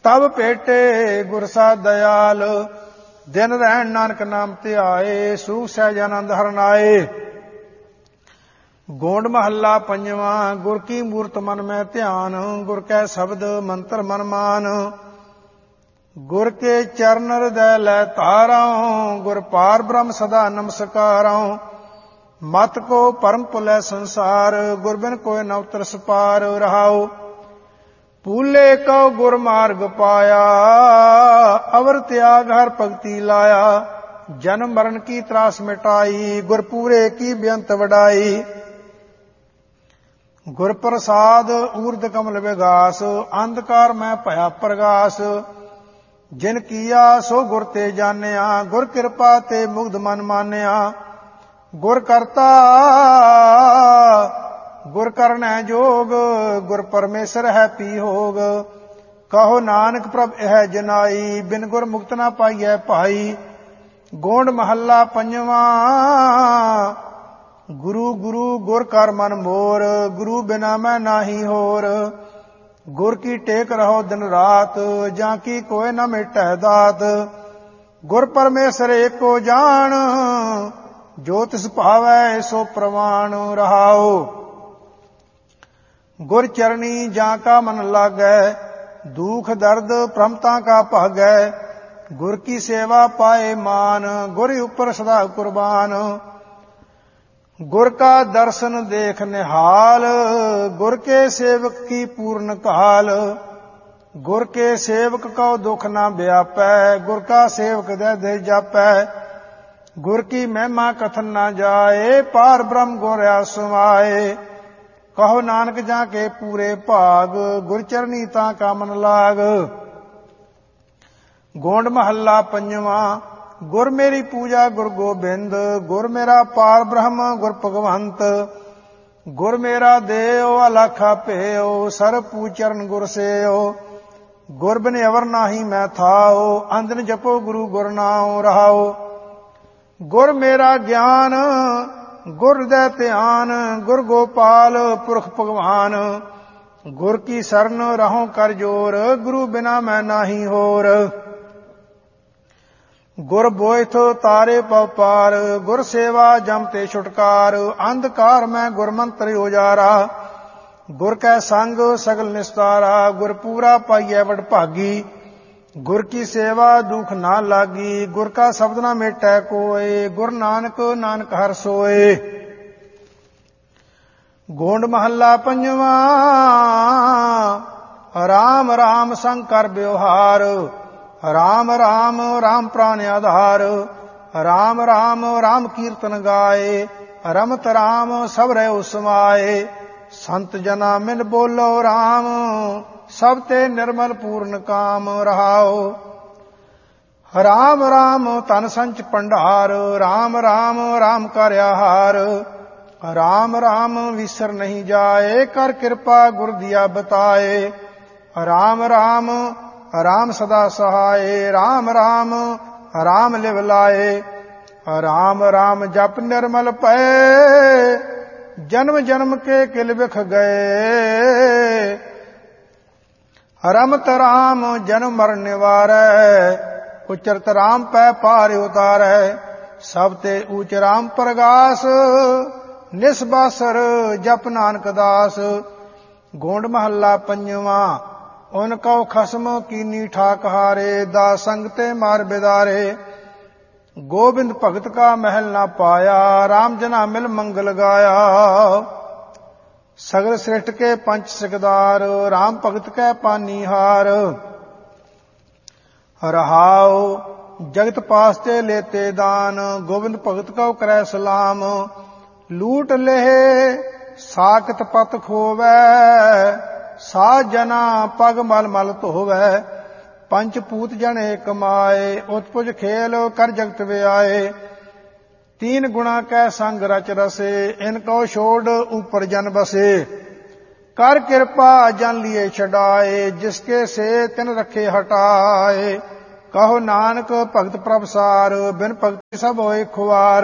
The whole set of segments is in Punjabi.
ਤਬ ਭੇਟੇ ਗੁਰ ਸਾ ਦਇਆਲ, ਦਿਨ ਰਹਿਣ ਨਾਨਕ ਨਾਮ ਧਿਆਏ, ਸੂਖ ਸਹਿਜ ਆਨੰਦ ਹਰਿ ਨਾਏ। ਗੋਂਡ ਮਹੱਲਾ ਪੰਜਵਾਂ। ਗੁਰ ਕੀ ਮੂਰਤ ਮਨ ਮੈਂ ਧਿਆਨ, ਗੁਰ ਕੈ ਸ਼ਬਦ ਮੰਤਰ ਮਨ ਮਾਨ। ਗੁਰ ਕੇ ਚਰਨ ਹਿਰਦੈ ਲੈ ਧਾਰਉ, ਗੁਰ ਪਾਰ ਬ੍ਰਹਮ ਸਦਾ ਨਮਸਕਾਰਉ। ਮਤ ਕੋ ਭਰਮ ਭੁਲੈ ਸੰਸਾਰ, ਗੁਰ ਬਿਨ ਕੋਇ ਨ ਉਤਰਸ ਪਾਰ। ਰਹਾਉ ਪੂਲੇ ਕਉ ਗੁਰ ਮਾਰਗ ਪਾਇਆ, ਅਵਰ ਤਿਆਗ ਹਰ ਭਗਤੀ ਲਾਇਆ। ਜਨਮ ਮਰਨ ਕੀ ਤਰਾਸ ਮਿਟਾਈ, ਗੁਰ ਪੂਰੇ ਕੀ ਬੇਅੰਤ ਵਡਾਈ। ਗੁਰ ਪ੍ਰਸਾਦ ਊਰਧ ਕਮਲ ਵਿਗਾਸ, ਅੰਧਕਾਰ ਮੈਂ ਭਇਆ ਪ੍ਰਗਾਸ। ਜਿਨ ਕੀਆ ਸੋ ਗੁਰ ਤੇ ਜਾਣਿਆ, ਗੁਰ ਕਿਰਪਾ ਤੇ ਮੁਗਧ ਮਨ ਮਾਨਿਆ। ਗੁਰ ਕਰਤਾ ਗੁਰ ਕਰਨੈ ਜੋਗ, ਗੁਰ ਪਰਮੇਸ਼ਰ ਹੈ ਪੀ ਹੋਗ। ਕਹੋ ਨਾਨਕ ਪ੍ਰਭ ਇਹ ਜਨਾਈ, ਬਿਨ ਗੁਰ ਮੁਕਤ ਨਾ ਪਾਈਐ ਭਾਈ। ਗੋਂਡ ਮਹੱਲਾ ਪੰਜਵਾਂ। ਗੁਰੂ ਗੁਰੂ ਗੁਰ ਕਰ ਮਨ ਮੋਰ, ਗੁਰੂ ਬਿਨਾ ਮੈਂ ਨਾਹੀ ਹੋਰ। ਗੁਰ ਕੀ ਟੇਕ ਰਹੋ ਦਿਨ ਰਾਤ, ਜਾਂ ਕੀ ਕੋਇ ਨ ਮਿਟੈ ਦਾਤ। ਗੁਰ ਪਰਮੇਸ਼ਰ ਏਕੋ ਜਾਣ, ਜੋ ਤਿਸ ਭਾਵੈ ਸੋ ਪ੍ਰਵਾਣ। ਰਹਾਉ ਗੁਰ ਚਰਣੀ ਜਾਂ ਕਾ ਮਨ ਲਾਗੈ, ਦੁਖ ਦਰਦ ਭ੍ਰਮਤਾ ਕਾ ਭਾਗੈ। ਗੁਰ ਕੀ ਸੇਵਾ ਪਾਏ ਮਾਨ, ਗੁਰ ਉਪਰ ਸਦਾ ਕੁਰਬਾਨ। ਗੁਰ ਕਾ ਦਰਸ਼ਨ ਦੇਖ ਨਿਹਾਲ, ਗੁਰ ਕੇ ਸੇਵਕ ਕੀ ਪੂਰਨ ਕਾਲ। ਗੁਰ ਕੇ ਸੇਵਕ ਕਉ ਦੁਖ ਨਾ ਵਿਆਪੈ, ਗੁਰ ਕਾ ਸੇਵਕ ਦੇ ਦੇ ਜਾਪੈ। ਗੁਰ ਕੀ ਮਹਿਮਾ ਕਥਨ ਨਾ ਜਾਏ, ਪਾਰ ਬ੍ਰਹਮ ਗੁਰ ਸਮਾਏ। ਕਹੋ ਨਾਨਕ ਜਾਂ ਕੇ ਪੂਰੇ ਭਾਗ, ਗੁਰ ਚਰਨੀ ਤਾਂ ਕਾ ਮਨ ਲਾਗ। ਗੋਂਡ ਮਹੱਲਾ ਪੰਜਵਾਂ। ਗੁਰ ਮੇਰੀ ਪੂਜਾ ਗੁਰ ਗੋਬਿੰਦ, ਗੁਰ ਮੇਰਾ ਪਾਰ ਬ੍ਰਹਮ ਗੁਰ ਭਗਵੰਤ। ਗੁਰ ਮੇਰਾ ਦੇਉ ਅਲਖਾ ਭੇਉ, ਸਰ ਪੂਚਰਨ ਗੁਰ ਸੇਉ। ਗੁਰ ਬਿਨ ਅਵਰ ਨਾਹੀ ਮੈਂ ਥਾਉ, ਅੰਦਨ ਜਪੋ ਗੁਰੂ ਗੁਰ ਨਾਉ। ਰਹਾਉ ਗੁਰ ਮੇਰਾ ਗਿਆਨ ਗੁਰ ਹਿਰਦੈ ਧਿਆਨ, ਗੁਰ ਗੋਪਾਲ ਪੁਰਖ ਭਗਵਾਨ। ਗੁਰ ਕੀ ਸਰਨ ਰਹਉ ਕਰ ਜੋਰ, ਗੁਰੂ ਬਿਨਾ ਮੈਂ ਨਾਹੀ ਹੋਰ। ਗੁਰ ਬੋਇਥ ਤਾਰੇ ਪਉ ਪਾਰ, ਗੁਰ ਸੇਵਾ ਜਮ ਤੇ ਛੁਟਕਾਰ। ਅੰਧਕਾਰ ਮੈਂ ਗੁਰ ਮੰਤਰ ਉਜਾਰਾ, ਗੁਰ ਕੈ ਸੰਗ ਸਗਲ ਨਿਸਤਾਰਾ। ਗੁਰ ਪੂਰਾ ਪਾਈਐ ਵਡ ਭਾਗੀ, ਗੁਰ ਕੀ ਸੇਵਾ ਦੁਖ ਨਾ ਲਾਗੀ। ਗੁਰ ਕਾ ਸ਼ਬਦ ਨਾ ਮੇਟੈ ਕੋਇ, ਗੁਰ ਨਾਨਕ ਨਾਨਕ ਹਰਿ ਸੋਇ। ਗੋਂਡ ਮਹੱਲਾ ਪੰਜਵਾਂ। ਰਾਮ ਰਾਮ ਸੰਗ ਕਰ ਬਿਵਹਾਰ, ਰਾਮ ਰਾਮ ਰਾਮ ਪ੍ਰਾਨ ਆਧਾਰ। ਰਾਮ ਰਾਮ ਰਾਮ ਕੀਰਤਨ ਗਾਏ, ਰਮਤ ਰਾਮ ਸਭ ਰਹਿ ਸਮਾਏ। ਸੰਤ ਜਨਾ ਮਿਲ ਬੋਲੋ ਰਾਮ, ਸਭ ਤੇ ਨਿਰਮਲ ਪੂਰਨ ਕਾਮ। ਰਹਾਉ ਰਾਮ ਰਾਮ ਧਨ ਸੰਚ ਭੰਡਾਰ, ਰਾਮ ਰਾਮ ਰਾਮ ਕਰ ਆਹਾਰ। ਰਾਮ ਰਾਮ ਵਿਸਰ ਨਹੀਂ ਜਾਏ, ਕਰ ਕਿਰਪਾ ਗੁਰ ਦੀਆ ਬਤਾਏ। ਰਾਮ ਰਾਮ ਰਾਮ ਸਦਾ ਸਹਾਏ, ਰਾਮ ਰਾਮ ਰਾਮ ਲਿਵ ਲਾਏ। ਰਾਮ ਰਾਮ ਜਪ ਨਿਰਮਲ ਪਏ, ਜਨਮ ਜਨਮ ਕੇ ਕਿਲ ਵਿਖ ਗਏ। ਰਮਤ ਰਾਮ ਜਨਮ ਮਰਨ ਨਿਵਾਰੈ, ਉਚਰਤ ਰਾਮ ਪੈ ਪਾਰ ਉਤਾਰੈ। ਸਭ ਤੇ ਊਚ ਰਾਮ ਪ੍ਰਗਾਸ, ਨਿਸਬਾਸਰ ਜਪ ਨਾਨਕ ਦਾਸ। ਗੋਂਡ ਮਹੱਲਾ ਪੰਜਵਾਂ। ਉਨ ਕਉ ਖਸਮ ਕੀਨੀ ਠਾਕ ਹਾਰੇ, ਦਾ ਸੰਗ ਤੇ ਮਾਰ ਬਿਦਾਰੇ। ਗੋਬਿੰਦ ਭਗਤ ਕਾ ਮਹਿਲ ਨਾ ਪਾਇਆ, ਰਾਮ ਜਨਾ ਮਿਲ ਮੰਗਲ ਗਾਇਆ। ਸਗਲ ਸ੍ਰਿਸ਼ਟ ਕੇ ਪੰਚ ਸਿਕਦਾਰ, ਰਾਮ ਭਗਤ ਕੈ ਪਾਨੀਹਾਰ। ਰਹਾਉ ਜਗਤ ਪਾਸ ਤੇ ਲੇਤੇ ਦਾਨ, ਗੋਬਿੰਦ ਭਗਤ ਕਉ ਕਰੈ ਸਲਾਮ। ਲੂਟ ਲੇਹ ਸਾਕਤ ਪਤ ਖੋਵੈ, ਸਾ ਜਨਾ ਪਗ ਮਲ ਮਲ ਧੋਵੈ। ਪੰਚ ਪੂਤ ਜਣੇ ਕਮਾਏ, ਉਤਪੁਜ ਖੇਲ ਕਰ ਜਗਤ ਵਿਆਏ। ਤੀਨ ਗੁਣਾ ਕੈ ਸੰਗ ਰਚ ਰਸੇ, ਇਨ ਕਉ ਛੋੜ ਉਪਰ ਜਨ ਬਸੇ। ਕਰ ਕਿਰਪਾ ਜਨ ਲਿਏ ਛਡਾਏ, ਜਿਸਕੇ ਸੇ ਤਿਨ ਰਖੇ ਹਟਾਏ। ਕਹੋ ਨਾਨਕ ਭਗਤ ਪ੍ਰਭ ਸਾਰ, ਬਿਨ ਭਗਤੀ ਸਭ ਹੋਏ ਖੁਆਰ।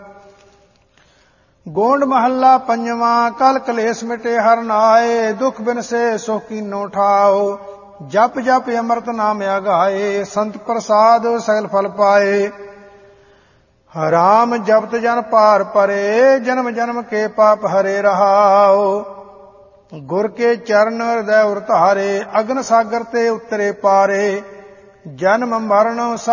ਗੋਂਡ ਮਹੱਲਾ ਪੰਜਵਾਂ। ਕਲ ਕਲੇਸ਼ ਮਿਟੇ ਹਰਿ ਨਾਏ, ਦੁਖ ਬਿਨ ਸੇ ਸੁਖ ਕੀਨੋ ਠਾਓ। ਜਪ ਜਪ ਅੰਮ੍ਰਿਤ ਨਾਮ ਆਗਾਏ, ਸੰਤ ਪ੍ਰਸਾਦ ਸਗਲ ਫਲ ਪਾਏ। ਰਾਮ ਜਪਤ ਜਨ ਪਾਰ ਪਰੇ, ਜਨਮ ਜਨਮ ਕੇ ਪਾਪ ਹਰੇ ਰਹਾਓ। ਗੁਰ ਕੇ ਚਰਨ ਹਿਰਦੈ ਉਰ ਧਾਰੇ, ਅਗਨ ਸਾਗਰ ਤੇ ਉਤਰੇ ਪਾਰੇ। ਜਨਮ ਮਰਨ